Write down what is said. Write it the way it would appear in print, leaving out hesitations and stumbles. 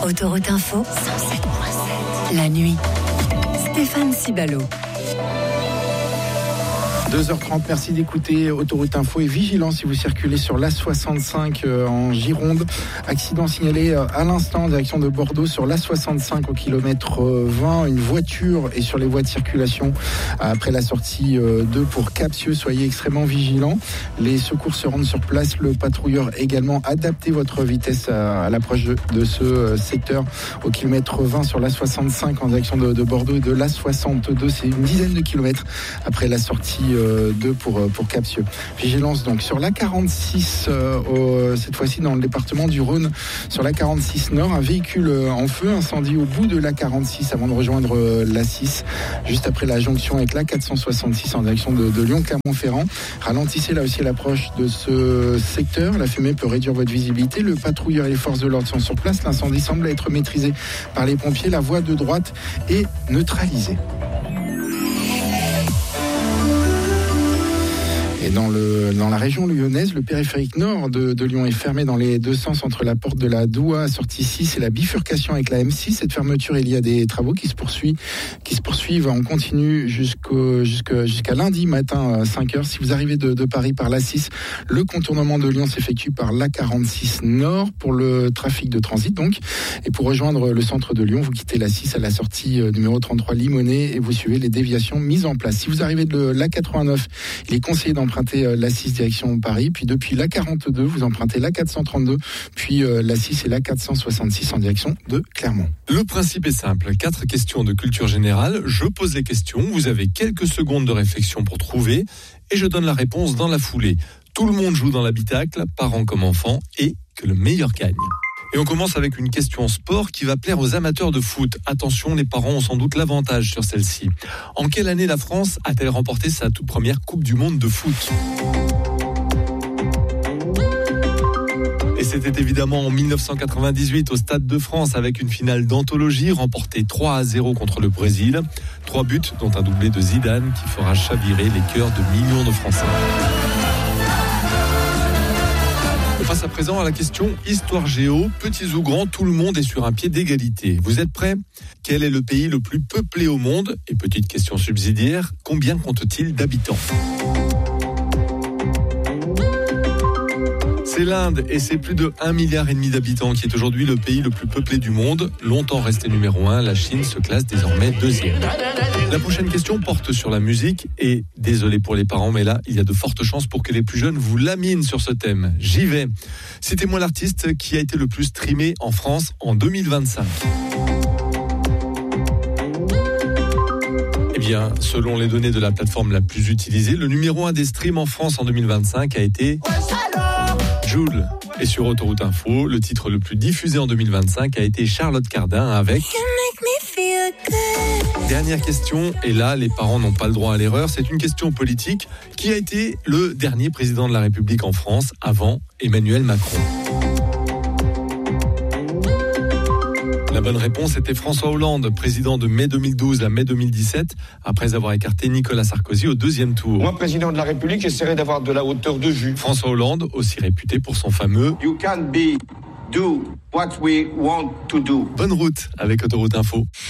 Autoroute Info, 107.7. La nuit. Stéphane Cibalo. 2h30, merci d'écouter Autoroute Info et vigilance si vous circulez sur l'A65 en Gironde. Accident signalé à l'instant en direction de Bordeaux sur l'A65 au kilomètre 20. Une voiture est sur les voies de circulation après la sortie 2 pour Capsieux. Soyez extrêmement vigilants. Les secours se rendent sur place. Le patrouilleur également. Adaptez votre vitesse à l'approche de ce secteur au kilomètre 20 sur l'A65 en direction de Bordeaux et de l'A62. C'est une dizaine de kilomètres après la sortie 2 pour Capsieux. Vigilance donc sur l'A46 cette fois-ci dans le département du Rhône, sur l'A46 Nord, un véhicule en feu, incendie au bout de l'A46 avant de rejoindre l'A6, juste après la jonction avec l'A466 en direction de Lyon-Clermont-Ferrand. Ralentissez là aussi à l'approche de ce secteur, la fumée peut réduire votre visibilité. Le patrouilleur et les forces de l'ordre sont sur place, l'incendie semble être maîtrisé par les pompiers, la voie de droite est neutralisée. Et dans la région lyonnaise, le périphérique nord de Lyon est fermé dans les deux sens entre la porte de la Doua, sortie 6, et la bifurcation avec la M6. Cette fermeture est liée à des travaux qui se poursuivent en continu jusqu'à lundi matin à 5h. Si vous arrivez de Paris par l'A6, le contournement de Lyon s'effectue par l'A46 Nord pour le trafic de transit donc. Et pour rejoindre le centre de Lyon, vous quittez l'A6 à la sortie numéro 33 Limonest et vous suivez les déviations mises en place. Si vous arrivez de l'A89, il est conseillé d'emprunter l'A6 direction Paris, puis depuis l'A42, vous empruntez l'A432, puis l'A6 et l'A466 en direction de Clermont. Le principe est simple, 4 questions de culture générale, je pose les questions, vous avez quelques secondes de réflexion pour trouver, et je donne la réponse dans la foulée. Tout le monde joue dans l'habitacle, parents comme enfants, et que le meilleur gagne. Et on commence avec une question sport qui va plaire aux amateurs de foot. Attention, les parents ont sans doute l'avantage sur celle-ci. En quelle année la France a-t-elle remporté sa toute première Coupe du Monde de foot ? Et c'était évidemment en 1998 au Stade de France avec une finale d'anthologie remportée 3-0 contre le Brésil. 3 buts dont un doublé de Zidane qui fera chavirer les cœurs de millions de Français. On passe à présent à la question Histoire Géo. Petits ou grands, tout le monde est sur un pied d'égalité. Vous êtes prêts ? Quel est le pays le plus peuplé au monde ? Et petite question subsidiaire, combien compte-t-il d'habitants ? C'est l'Inde et c'est plus de 1,5 milliard d'habitants qui est aujourd'hui le pays le plus peuplé du monde. Longtemps resté numéro 1, la Chine se classe désormais 2e. La prochaine question porte sur la musique et désolé pour les parents, mais là, il y a de fortes chances pour que les plus jeunes vous laminent sur ce thème. J'y vais. Citez-moi l'artiste qui a été le plus streamé en France en 2025. Eh bien, selon les données de la plateforme la plus utilisée, le numéro 1 des streams en France en 2025 a été Jul. Et sur Autoroute Info, le titre le plus diffusé en 2025 a été Charlotte Cardin avec... Dernière question, et là, les parents n'ont pas le droit à l'erreur, c'est une question politique. Qui a été le dernier président de la République en France avant Emmanuel Macron ? La bonne réponse était François Hollande, président de mai 2012 à mai 2017, après avoir écarté Nicolas Sarkozy au 2e tour. Moi, président de la République, j'essaierai d'avoir de la hauteur de vue. François Hollande, aussi réputé pour son fameux « You can do what we want to do ». Bonne route avec Autoroute Info.